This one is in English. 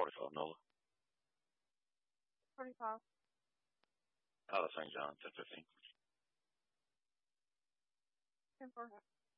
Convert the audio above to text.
45, Nola. 45. Out of St. John, 10:15. 10:45.